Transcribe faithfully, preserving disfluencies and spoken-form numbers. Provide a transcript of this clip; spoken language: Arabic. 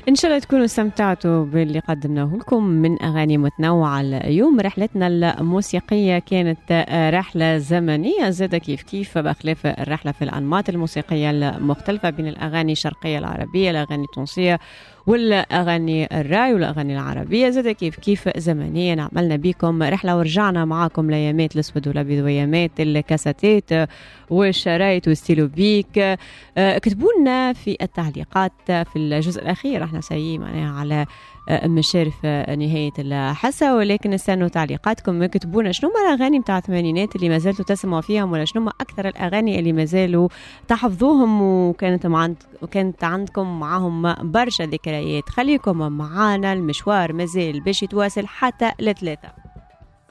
إن شاء الله تكونوا استمتعتوا باللي قدمناه لكم من أغاني متنوعة. اليوم رحلتنا الموسيقية كانت رحلة زمنية زادة كيف كيف بخلاف الرحلة في الأنماط الموسيقية المختلفة بين الأغاني الشرقية العربية، الأغاني التونسية والأغاني الراي والأغاني العربية، زاد كيف كيف زمنيا عملنا بكم رحلة ورجعنا معاكم ليامات الأسود والأبيض ويامات الكاساتات والشرايط والستيلو بيك. كتبوا لنا في التعليقات في الجزء الأخير، احنا سيئين معناها على مشارف نهاية الحصة، ولكن استنوا تعليقاتكم. كتبونا شنو ما الأغاني متاع الثمانينات اللي ما زالتوا تسمعوا فيهم، ولا شنو ما أكثر الأغاني اللي ما زالوا تحفظوهم وكانت معند وكانت عندكم معهم برشا ذكريات. خليكم معانا، المشوار مازال باش يتواصل حتى لثلاثة.